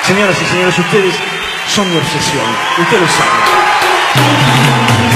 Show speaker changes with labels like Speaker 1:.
Speaker 1: Señoras y señores, ustedes son mi obsesión. Ustedes lo saben.